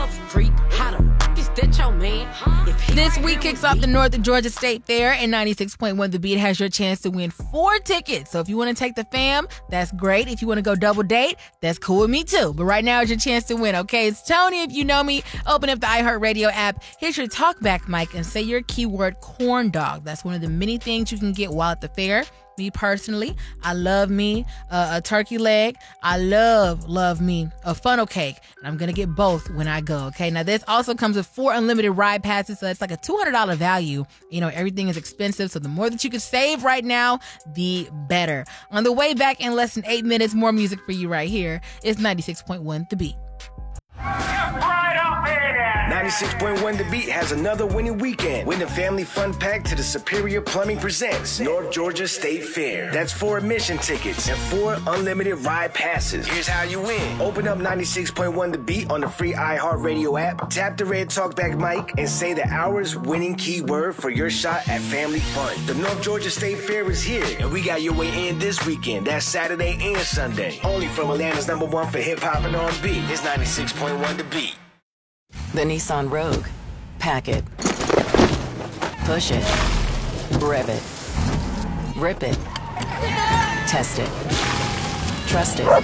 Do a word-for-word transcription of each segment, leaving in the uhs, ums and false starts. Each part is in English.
love freak. How the f*** is that your man? If he This right week here kicks with off me- the North Georgia State Fair, and ninety-six point one The Beat has your chance to win four tickets. So if you want to take the fam, that's great. If you want to go double date, that's cool with me too. But right now is your chance to win, okay? It's Tony. If you know me, open up the iHeartRadio app, hit your talkback mic, and say your keyword corn dog. That's one of the many things you can get while at the fair. Me personally, I love me uh, a turkey leg. I love, love me a funnel cake. And I'm going to get both when I go, okay? Now, this also comes with four unlimited ride passes, so it's like a two hundred dollars value. You know, everything is expensive, so the more that you can save right now, the better. On the way back in less than eight minutes, more music for you right here. It's ninety-six point one The Beat. ninety-six point one The Beat has another winning weekend. Win the family fun pack to the Superior Plumbing presents North Georgia State Fair. That's four admission tickets and four unlimited ride passes. Here's how you win. Open up ninety-six point one The Beat on the free iHeartRadio app, tap the red talkback mic, and say the hour's winning keyword for your shot at family fun. The North Georgia State Fair is here, and we got your way in this weekend. That's Saturday and Sunday. Only from Atlanta's number one for hip-hop and R and B. It's ninety-six point one The Beat. The Nissan Rogue. Pack it. Push it. Rev it. Rip it. Test it. Trust it.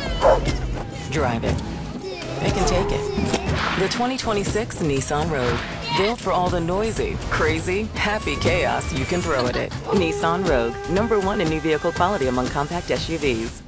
Drive it. It can take it. The twenty twenty-six Nissan Rogue. Built for all the noisy, crazy, happy chaos you can throw at it. Nissan Rogue. Number one in new vehicle quality among compact S U Vs.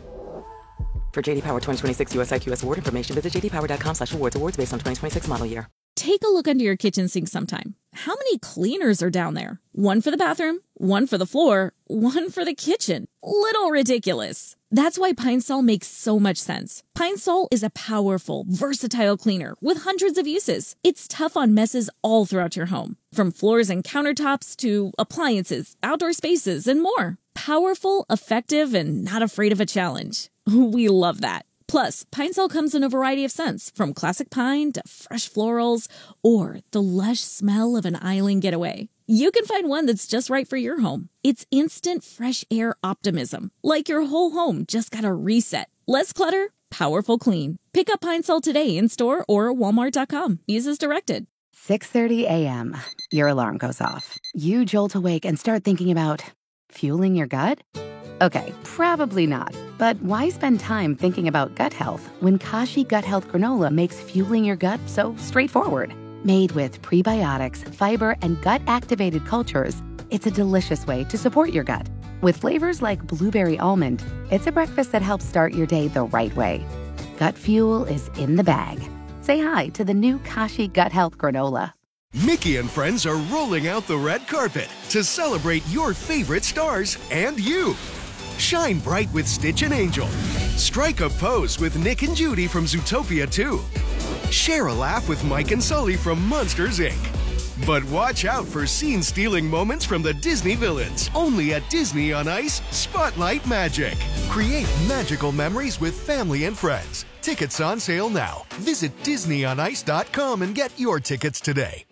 For J D Power twenty twenty-six U S I Q S award information, visit j d power dot com slash awards. Awards based on twenty twenty-six model year. Take a look under your kitchen sink sometime. How many cleaners are down there? One for the bathroom, one for the floor, one for the kitchen. Little ridiculous. That's why Pine Sol makes so much sense. Pine Sol is a powerful, versatile cleaner with hundreds of uses. It's tough on messes all throughout your home, from floors and countertops to appliances, outdoor spaces, and more. Powerful, effective, and not afraid of a challenge. We love that. Plus, Pine Sol comes in a variety of scents, from classic pine to fresh florals or the lush smell of an island getaway. You can find one that's just right for your home. It's instant fresh air optimism, like your whole home just got a reset. Less clutter, powerful clean. Pick up Pine Sol today in store or walmart dot com. Use as directed. six thirty a.m. Your alarm goes off. You jolt awake and start thinking about fueling your gut? Okay, probably not. But why spend time thinking about gut health when Kashi Gut Health Granola makes fueling your gut so straightforward? Made with prebiotics, fiber, and gut-activated cultures, it's a delicious way to support your gut. With flavors like blueberry almond, it's a breakfast that helps start your day the right way. Gut fuel is in the bag. Say hi to the new Kashi Gut Health Granola. Mickey and friends are rolling out the red carpet to celebrate your favorite stars and you. Shine bright with Stitch and Angel. Strike a pose with Nick and Judy from Zootopia two. Share a laugh with Mike and Sully from Monsters, Incorporated. But watch out for scene-stealing moments from the Disney villains. Only at Disney on Ice, Spotlight Magic. Create magical memories with family and friends. Tickets on sale now. Visit disney on ice dot com and get your tickets today.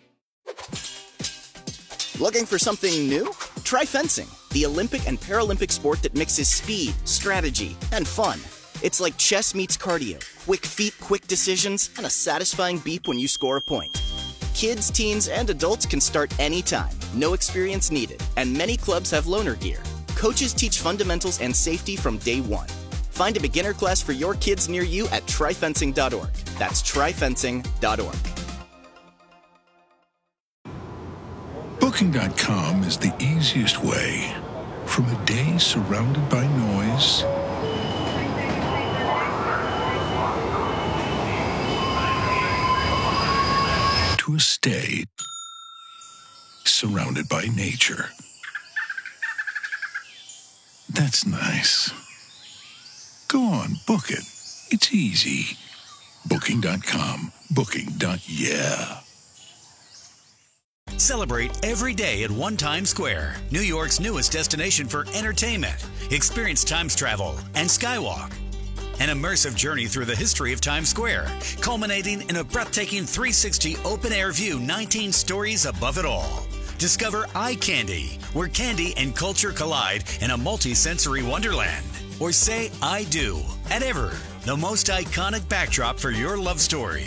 Looking for something new? Try fencing, the Olympic and Paralympic sport that mixes speed, strategy, and fun. It's like chess meets cardio, quick feet, quick decisions, and a satisfying beep when you score a point. Kids, teens, and adults can start anytime, no experience needed, and many clubs have loaner gear. Coaches teach fundamentals and safety from day one. Find a beginner class for your kids near you at try fencing dot org. That's try fencing dot org. Booking dot com is the easiest way. From a day surrounded by noise to a stay surrounded by nature. That's nice. Go on, book it. It's easy. Booking dot com. Booking. Yeah. Celebrate every day at One Times Square, New York's newest destination for entertainment. Experience Times travel and Skywalk. An immersive journey through the history of Times Square, culminating in a breathtaking three sixty open-air view, nineteen stories above it all. Discover Eye Candy, where candy and culture collide in a multi-sensory wonderland. Or say I do at Ever, the most iconic backdrop for your love story.